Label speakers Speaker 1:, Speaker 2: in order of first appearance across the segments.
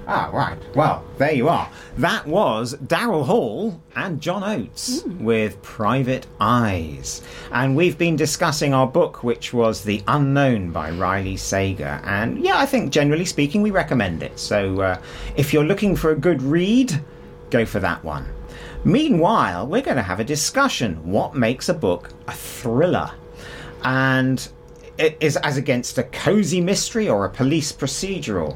Speaker 1: Ah, right. Well, there you are. That was Daryl Hall and John Oates with Private Eyes. And we've been discussing our book, which was The Unknown by Riley Sager. And yeah, I think generally speaking, we recommend it. So if you're looking for a good read, go for that one. Meanwhile, we're going to have a discussion. What makes a book a thriller? And it is as against a cosy mystery or a police procedural.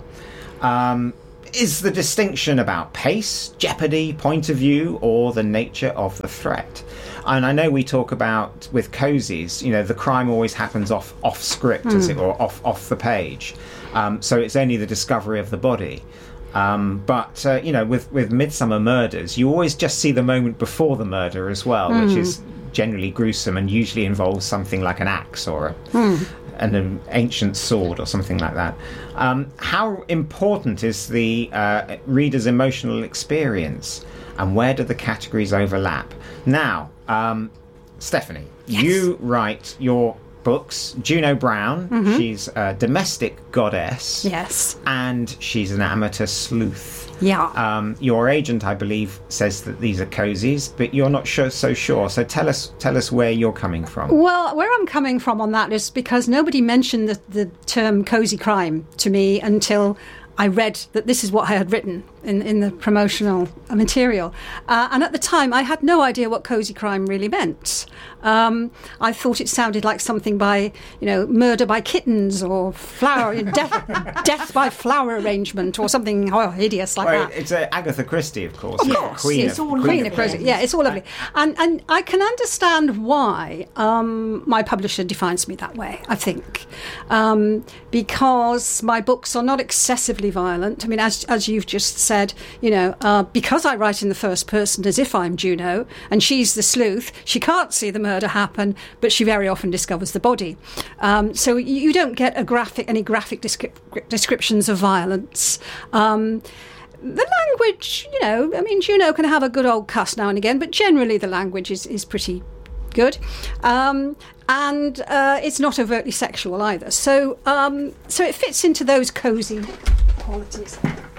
Speaker 1: Is the distinction about pace, jeopardy, point of view, or the nature of the threat? And I know we talk about, with cozies, the crime always happens off script, as it were, off the page. So it's only the discovery of the body. But with Midsummer Murders, you always just see the moment before the murder as well, which is generally gruesome and usually involves something like an axe or an ancient sword or something like that. How important is the reader's emotional experience, and where do the categories overlap? Now, Stephanie, you write your books. Juno Brown, she's a domestic goddess.
Speaker 2: Yes.
Speaker 1: And she's an amateur sleuth.
Speaker 2: Yeah.
Speaker 1: Your agent, I believe, says that these are cozies, but you're not so sure. So tell us where you're coming from.
Speaker 2: Well, where I'm coming from on that is because nobody mentioned the term cozy crime to me until I read that this is what I had written in the promotional material. And at the time, I had no idea what cozy crime really meant. I thought it sounded like something by, murder by kittens or death by flower arrangement or something hideous like that.
Speaker 1: It's Agatha Christie, of course.
Speaker 2: Yes,
Speaker 1: Queen
Speaker 2: of Cozy. Yeah, it's all lovely. And I can understand why my publisher defines me that way, I think. Because my books are not excessively violent. I mean, as you've just said, because I write in the first person as if I'm Juno and she's the sleuth, she can't see the murder happen, but she very often discovers the body. So you don't get any graphic descriptions of violence. The language, Juno can have a good old cuss now and again, but generally the language is pretty good. And it's not overtly sexual either. So it fits into those cosy qualities.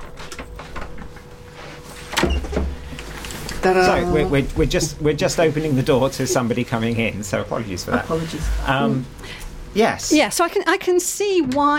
Speaker 1: So we're just opening the door to somebody coming in. So apologies for that.
Speaker 3: Apologies.
Speaker 1: Yes.
Speaker 2: Yeah. So I can see why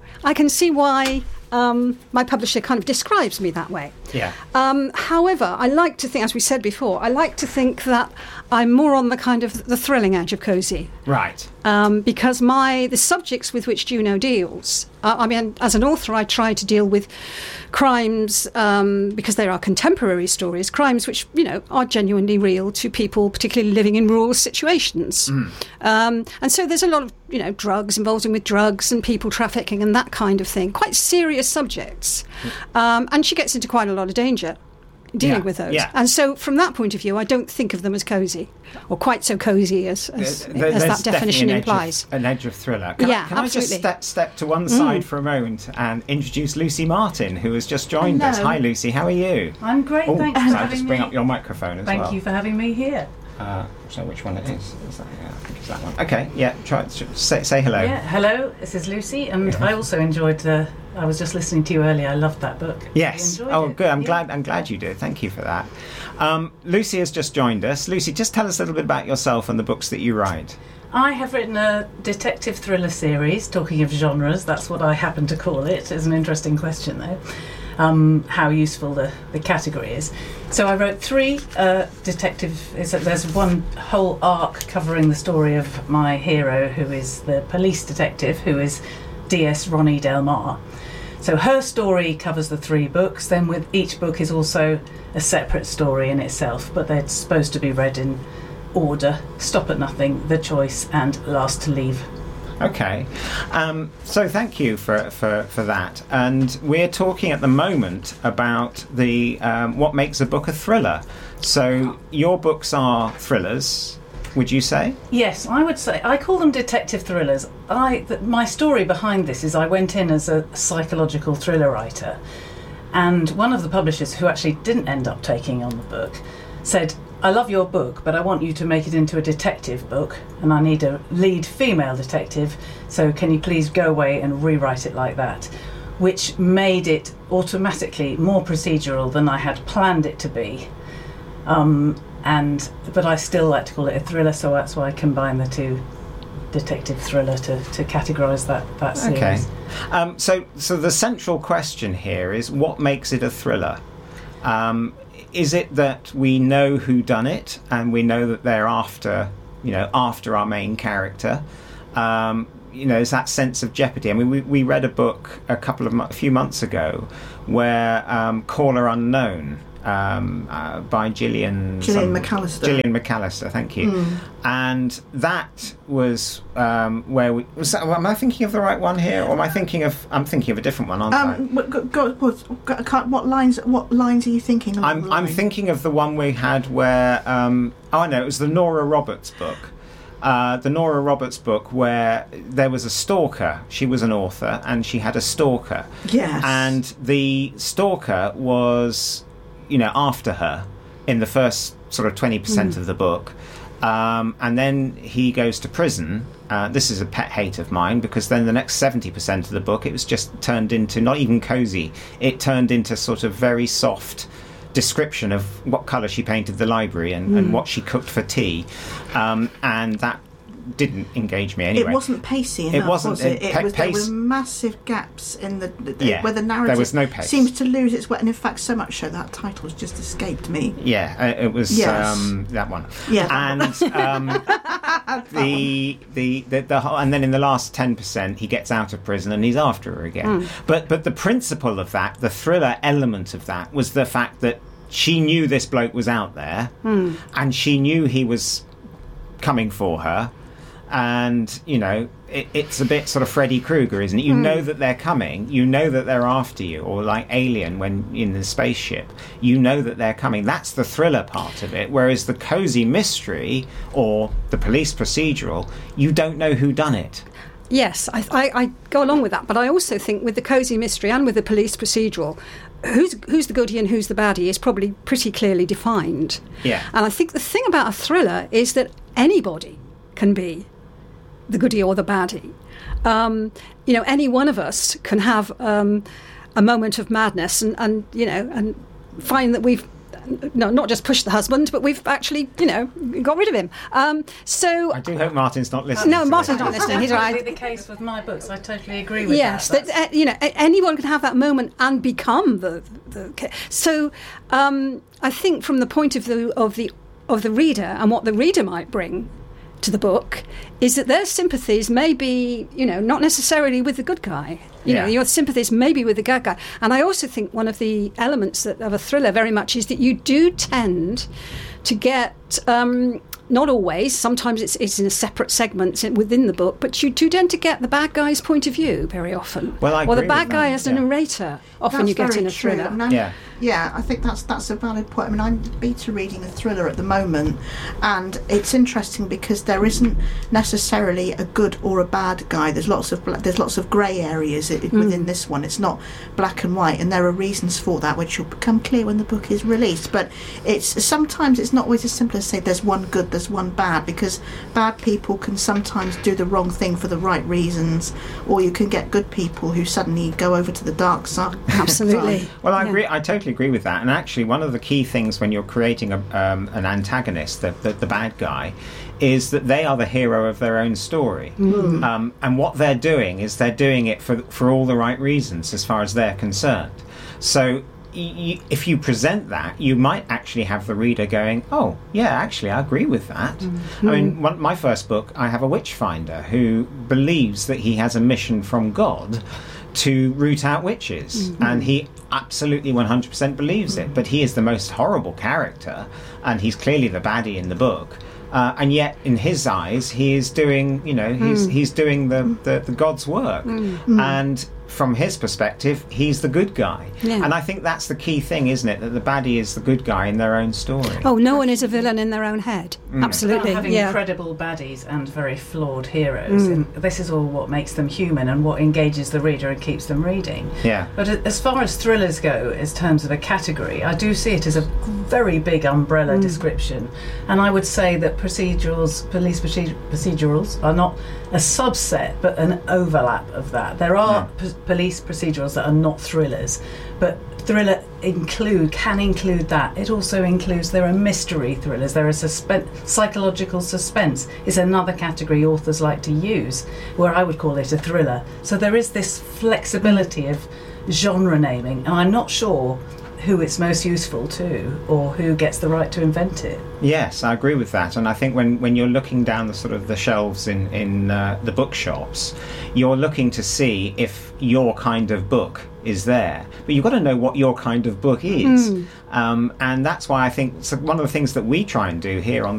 Speaker 2: my publisher kind of describes me that way.
Speaker 1: Yeah.
Speaker 2: However, I like to think, as we said before, I like to think that I'm more on the kind of the thrilling edge of cosy.
Speaker 1: Right.
Speaker 2: Because the subjects with which Juno deals, as an author, I try to deal with crimes because they are contemporary stories, crimes which, are genuinely real to people, particularly living in rural situations. And so there's a lot of, drugs, involving with drugs and people trafficking and that kind of thing, quite serious subjects. And she gets into quite a lot of danger dealing with those. Yeah. And so from that point of view, I don't think of them as cosy, or quite so cosy as that definition implies.
Speaker 1: An edge of thriller. Can
Speaker 2: absolutely.
Speaker 1: I just step to one side for a moment and introduce Lucy Martin, who has just joined us. Hi, Lucy. How are you?
Speaker 3: I'm great. Thanks for having me.
Speaker 1: Just bring up your microphone as well.
Speaker 3: Thank you for having me here.
Speaker 1: So which one it is? I think it's that one. Okay, yeah, say hello.
Speaker 3: Yeah, hello, this is Lucy, and I also enjoyed I was just listening to you earlier. I loved that book.
Speaker 1: Yes. Oh, good. I'm glad you did. Thank you for that. Lucy has just joined us. Lucy, just tell us a little bit about yourself and the books that you write.
Speaker 3: I have written a detective thriller series. Talking of genres, that's what I happen to call it. It's an interesting question, though. How useful the category is. So I wrote 3 there's one whole arc covering the story of my hero, who is the police detective, who is DS Ronnie Del Mar. So her story covers the 3 books, then with each book is also a separate story in itself, but they're supposed to be read in order: Stop at Nothing, The Choice, and Last to Leave.
Speaker 1: Okay, so thank you for that. And we're talking at the moment about the what makes a book a thriller. So your books are thrillers, would you say?
Speaker 3: Yes, I would say. I call them detective thrillers. My story behind this is I went in as a psychological thriller writer, and one of the publishers, who actually didn't end up taking on the book, said, I love your book, but I want you to make it into a detective book, and I need a lead female detective, so can you please go away and rewrite it like that? which made it automatically more procedural than I had planned it to be. But I still like to call it a thriller, so that's why I combine the two, detective thriller, to categorise that series.
Speaker 1: Okay. So the central question here is, what makes it a thriller? Is it that we know who done it, and we know that they're after our main character? Is that sense of jeopardy? I mean, we read a book a few months ago where Caller Unknown, by Gillian
Speaker 4: McAllister.
Speaker 1: Gillian McAllister, thank you. And that was where we... am I thinking of the right one here, or am I thinking of... I'm thinking of a different one, aren't I?
Speaker 4: What lines are you thinking of?
Speaker 1: I'm thinking of the one we had where... it was the Nora Roberts book. The Nora Roberts book where there was a stalker. She was an author, and she had a stalker.
Speaker 4: Yes.
Speaker 1: And the stalker was... after her in the first sort of 20% of the book. And then he goes to prison. This is a pet hate of mine, because then the next 70% of the book, it was just turned into not even cosy. It turned into sort of very soft description of what colour she painted the library and what she cooked for tea. And that didn't engage me anyway.
Speaker 4: It wasn't pacey enough, was it? There were massive gaps in where the narrative
Speaker 1: there was no pace.
Speaker 4: Seems to lose its way, and in fact so much so that title's just escaped me.
Speaker 1: Yeah, it was that one.
Speaker 4: Yeah.
Speaker 1: And the whole, and then in the last 10% he gets out of prison and he's after her again. But the principle of that, the thriller element of that, was the fact that she knew this bloke was out there, and she knew he was coming for her. And, it's a bit sort of Freddy Krueger, isn't it? You know that they're coming. You know that they're after you. Or like Alien when in the spaceship. You know that they're coming. That's the thriller part of it. Whereas the cosy mystery or the police procedural, you don't know who done it.
Speaker 2: Yes, I go along with that. But I also think with the cosy mystery and with the police procedural, who's the goodie and who's the baddie is probably pretty clearly defined.
Speaker 1: Yeah.
Speaker 2: And I think the thing about a thriller is that anybody can be the goodie or the baddie. Any one of us can have a moment of madness and find that we've not just pushed the husband, but we've actually got rid of him. So
Speaker 1: I do hope Martin's not listening.
Speaker 2: No, Martin's not listening. He's right.
Speaker 3: That's the case with my books. I totally agree with
Speaker 2: that. Yes, anyone can have that moment and become the. So I think from the point of view of the reader and what the reader might bring to the book is that their sympathies may be, not necessarily with the good guy. Your sympathies may be with the good guy. And I also think one of the elements of a thriller very much is that you do tend to get, not always, sometimes it's in a separate segment within the book, but you do tend to get the bad guy's point of view very often.
Speaker 1: Well, I agree
Speaker 2: or the bad
Speaker 1: with
Speaker 2: guy
Speaker 1: that.
Speaker 2: as a narrator. Often
Speaker 4: that's
Speaker 2: you get
Speaker 4: very
Speaker 2: in a
Speaker 4: true.
Speaker 2: thriller.
Speaker 4: Yeah, I think that's a valid point. I mean, I'm beta reading a thriller at the moment, and it's interesting because there isn't necessarily a good or a bad guy. There's lots of grey areas within this one. It's not black and white, and there are reasons for that, which will become clear when the book is released. But sometimes it's not always as simple as say there's one good, there's one bad, because bad people can sometimes do the wrong thing for the right reasons, or you can get good people who suddenly go over to the dark side.
Speaker 2: Absolutely.
Speaker 1: Well, I agree. I totally agree with that. And actually, one of the key things when you're creating an antagonist, the bad guy, is that they are the hero of their own story. And what they're doing is they're doing it for all the right reasons as far as they're concerned. So if you present that, you might actually have the reader going, oh, yeah, actually, I agree with that. I mean, my first book, I have a witchfinder who believes that he has a mission from God to root out witches, and he absolutely 100% believes it, but he is the most horrible character, and he's clearly the baddie in the book. And yet, in his eyes, he is doing, he's doing the God's work, and from his perspective, he's the good guy. And I think that's the key thing, isn't it? That the baddie is the good guy in their own story.
Speaker 2: Oh, no one is a villain in their own head. Absolutely.
Speaker 3: Having incredible baddies and very flawed heroes. And this is all what makes them human and what engages the reader and keeps them reading.
Speaker 1: Yeah.
Speaker 3: But as far as thrillers go, in terms of a category, I do see it as a very big umbrella description. And I would say that police procedurals are not a subset, but an overlap of that. There are police procedurals that are not thrillers, but thriller can include that. It also includes, there are mystery thrillers, there are psychological suspense is another category authors like to use, where I would call it a thriller. So there is this flexibility of genre naming, and I'm not sure who it's most useful to, or who gets the right to invent it.
Speaker 1: Yes, I agree with that. And I think when you're looking down the sort of the shelves in the bookshops, you're looking to see if your kind of book is there. But you've got to know what your kind of book is. And that's why I think one of the things that we try and do here on